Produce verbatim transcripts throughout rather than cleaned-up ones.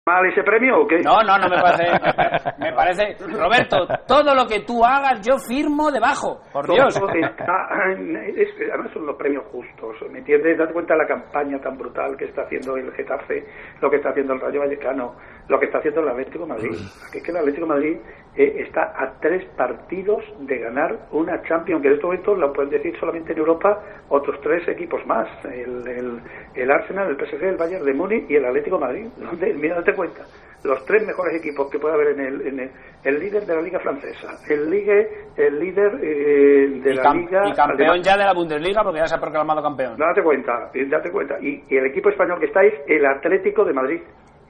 mal ese premio o qué? No, no, no me parece, me parece, Roberto, todo lo que tú hagas yo firmo debajo, por Dios. Está, es, además son los premios justos, ¿me entiendes? Date cuenta de la campaña tan brutal que está haciendo el Getafe, lo que está haciendo el Rayo Vallecano, lo que está haciendo el Atlético de Madrid. Que es que el Atlético de Madrid eh, está a tres partidos de ganar una Champions, que en este momento lo pueden decir solamente en Europa otros tres equipos más, el, el, el Arsenal, el P S G, el Bayern de Múnich y el Atlético de Madrid. Donde, mira, date cuenta, los tres mejores equipos que puede haber en el, en el, el líder de la Liga Francesa, el ligue, el líder eh, de y la cam Liga... Y campeón alemán. Ya de la Bundesliga, porque ya se ha proclamado campeón. Date cuenta, date cuenta. Y, y el equipo español que está es el Atlético de Madrid.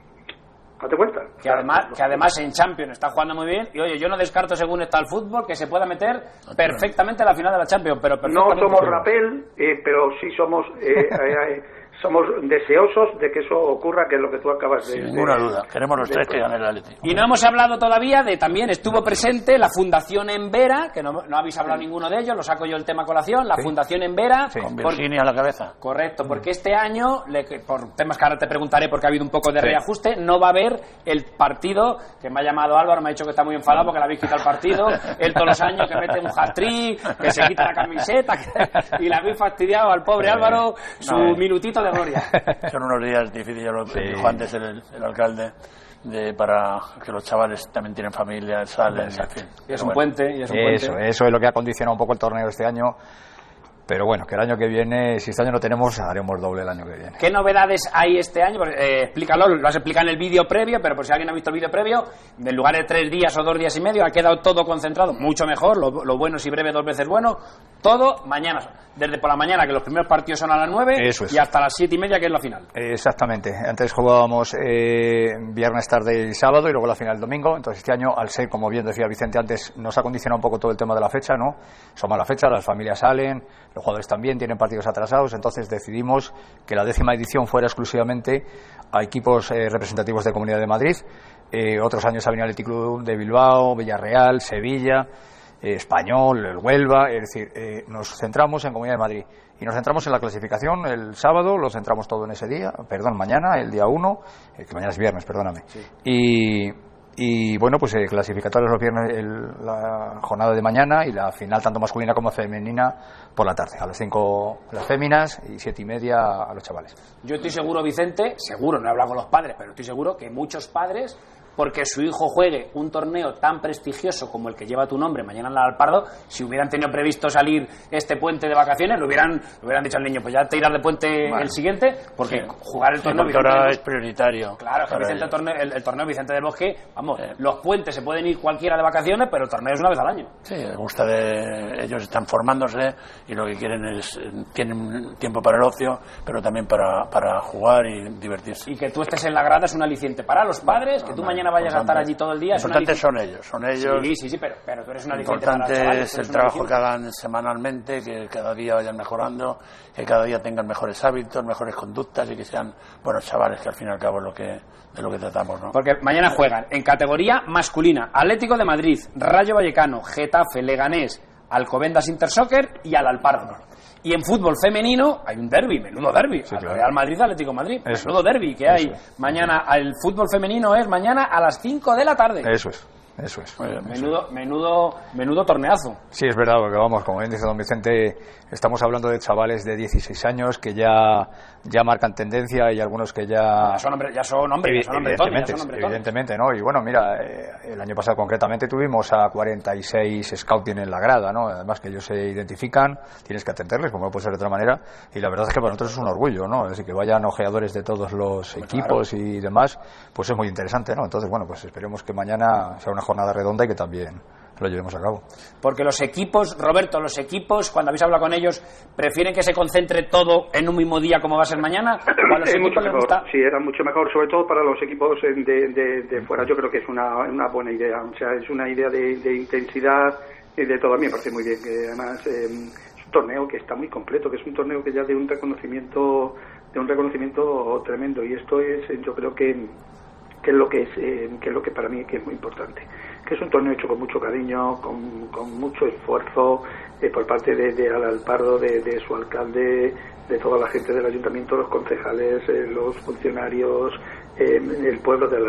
Date cuenta. Que además, que además en Champions está jugando muy bien. Y oye, yo no descarto, según está el fútbol, que se pueda meter perfectamente a la final de la Champions. Pero no somos rapel, eh, pero sí somos... Eh, eh, somos deseosos de que eso ocurra, que es lo que tú acabas de... Sin ninguna de, duda, queremos los de, tres que gane el Atlético. Y no hemos hablado todavía de, también estuvo presente la Fundación Envera, que no, no habéis hablado ninguno de ellos, lo saco yo el tema a colación, la sí. Fundación Envera... Sí, con Virginia a la cabeza. Correcto, porque este año, le, por temas que ahora te preguntaré porque ha habido un poco de sí. reajuste, no va a haber el partido, que me ha llamado Álvaro, me ha dicho que está muy enfadado porque le habéis quitado el partido, él todos los años que mete un hat-trick, que se quita la camiseta, que, y le habéis fastidiado al pobre Álvaro su no, minutito de gloria. Son unos días difíciles, ya lo sí. dijo antes el, el alcalde, de, para que los chavales también tienen familia, salen, en fin. Y es un bueno. puente, y es un eso, puente. Eso es lo que ha condicionado un poco el torneo este año. Pero bueno, que el año que viene, si este año no tenemos, haremos doble el año que viene. ¿Qué novedades hay este año? Pues, eh, explícalo, lo has explicado en el vídeo previo, pero por si alguien ha visto el vídeo previo, en lugar de tres días o dos días y medio, ha quedado todo concentrado, mucho mejor, lo, lo bueno si breve dos veces bueno, todo mañana, desde por la mañana, que los primeros partidos son a las nueve, Eso es. Y hasta las siete y media, que es la final. Exactamente, antes jugábamos eh, viernes, tarde y sábado, y luego la final el domingo, entonces este año, al ser, como bien decía Vicente antes, nos ha condicionado un poco todo el tema de la fecha, ¿no? Somos la fecha, las familias salen, los jugadores también tienen partidos atrasados, entonces decidimos que la décima edición fuera exclusivamente a equipos eh, representativos de Comunidad de Madrid. Eh, otros años ha venido el Athletic Club de Bilbao, Villarreal, Sevilla, eh, Español, el Huelva, es decir, eh, nos centramos en Comunidad de Madrid y nos centramos en la clasificación el sábado, lo centramos todo en ese día, perdón, mañana, el día uno, eh, que mañana es viernes, perdóname, sí. y... Y bueno, pues eh, clasificatorios los viernes, el, la jornada de mañana y la final tanto masculina como femenina por la tarde, a las cinco las féminas y siete y media a los chavales. Yo estoy seguro, Vicente, seguro, no he hablado con los padres, pero estoy seguro que muchos padres, porque su hijo juegue un torneo tan prestigioso como el que lleva tu nombre mañana en la Alpardo, si hubieran tenido previsto salir este puente de vacaciones, lo hubieran, lo hubieran dicho al niño, pues ya te irás de puente bueno, el siguiente, porque sí. jugar el torneo... Sí, ahora es prioritario. Claro, que Vicente torneo, el, el torneo Vicente del Bosque, vamos, sí. los puentes se pueden ir cualquiera de vacaciones, pero el torneo es una vez al año. Sí, les gusta de... ellos están formándose y lo que quieren es, tienen tiempo para el ocio, pero también para, para jugar y divertirse. Y que tú estés en la grada es un aliciente para los padres, que tú mañana vayas a estar allí todo el día. Lo importante son ellos, son ellos. Sí, sí, sí, pero, pero tú eres una aliciente para los chavales. Lo importante es el trabajo que hagan semanalmente, que cada día vayan mejorando, que cada día tengan mejores hábitos, mejores conductas y que sean buenos chavales, que al fin y al cabo es lo que, de lo que tratamos, ¿no? Porque mañana juegan en categoría masculina Atlético de Madrid, Rayo Vallecano, Getafe, Leganés, Alcobendas Intersoccer y al Alpardo. Y en fútbol femenino hay un derbi, menudo derbi, sí, claro. Real Madrid, Atlético Madrid, eso menudo derbi que hay es. mañana. El fútbol femenino es mañana a las cinco de la tarde. Eso es. Eso es. Bien, menudo, menudo, menudo torneazo. Sí, es verdad, porque vamos, como bien dice don Vicente, estamos hablando de chavales de dieciséis años que ya, ya marcan tendencia y algunos que ya... Ya son hombres, ya son hombres, ya son hombres evidentemente, son hombres evidentemente, ¿no? Y bueno, mira, eh, el año pasado concretamente tuvimos a cuarenta y seis scouting en la grada, ¿no? Además que ellos se identifican, tienes que atenderles, como no puede ser de otra manera, y la verdad es que para nosotros es un orgullo, ¿no? Es decir, que vayan ojeadores de todos los pues equipos claro. y demás, pues es muy interesante, ¿no? Entonces, bueno, pues esperemos que mañana sea una jornada redonda y que también lo llevemos a cabo. Porque los equipos, Roberto, los equipos, cuando habéis hablado con ellos, ¿prefieren que se concentre todo en un mismo día como va a ser mañana? ¿O a los es equipos mucho les mejor, gusta? sí, era mucho mejor, sobre todo para los equipos de, de, de fuera. Yo creo que es una, una buena idea, o sea, es una idea de, de intensidad y de todo. A mí me parece muy bien, que además eh, es un torneo que está muy completo, que es un torneo que ya de un reconocimiento, de un reconocimiento tremendo, y esto es, yo creo que que es lo que es eh, que es lo que para mí que es muy importante, que es un torneo hecho con mucho cariño, con, con mucho esfuerzo eh, por parte de, de Al Alpardo, de, de su alcalde, de toda la gente del ayuntamiento, los concejales, eh, los funcionarios, eh, el pueblo de la